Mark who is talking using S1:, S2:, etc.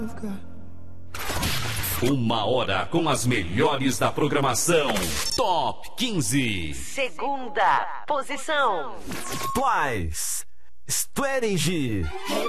S1: Uma hora com as melhores da programação. Top 15.
S2: Segunda posição.
S3: Twice. Strategy.